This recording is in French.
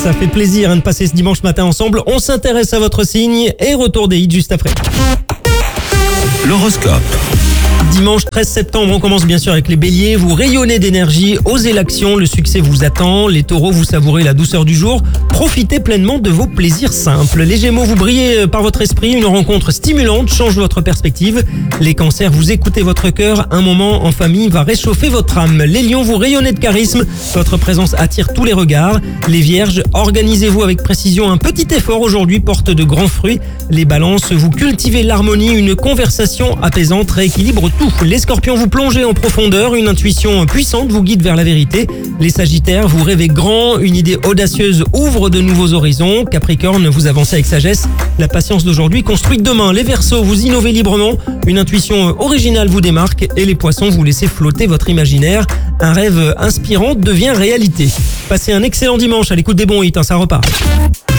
Ça fait plaisir de passer ce dimanche matin ensemble. On s'intéresse à votre signe et retour des hits juste après. L'horoscope. Dimanche 13 septembre, on commence bien sûr avec les béliers. Vous rayonnez d'énergie, osez l'action, le succès vous attend. Les taureaux, vous savourez la douceur du jour. Profitez pleinement de vos plaisirs simples. Les gémeaux, vous brillez par votre esprit. Une rencontre stimulante change votre perspective. Les cancers, vous écoutez votre cœur. Un moment en famille va réchauffer votre âme. Les lions, vous rayonnez de charisme. Votre présence attire tous les regards. Les vierges, organisez-vous avec précision. Un petit effort aujourd'hui porte de grands fruits. Les balances, vous cultivez l'harmonie. Une conversation apaisante rééquilibre tout. Les scorpions, vous plongez en profondeur, une intuition puissante vous guide vers la vérité. Les sagittaires, vous rêvez grand, une idée audacieuse ouvre de nouveaux horizons. Capricorne, vous avancez avec sagesse, la patience d'aujourd'hui construit demain. Les verseaux, vous innovez librement, une intuition originale vous démarque. Et les poissons, vous laissez flotter votre imaginaire. Un rêve inspirant devient réalité. Passez un excellent dimanche à l'écoute des bons hits, ça repart.